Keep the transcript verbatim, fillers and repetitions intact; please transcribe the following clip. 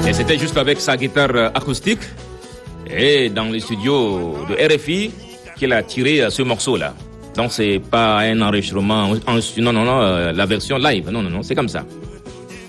Et c'était juste avec sa guitare acoustique et dans les studios de R F I qu'il a tiré ce morceau-là. Donc c'est pas un enregistrement, non, non, non, la version live, non, non, non, c'est comme ça.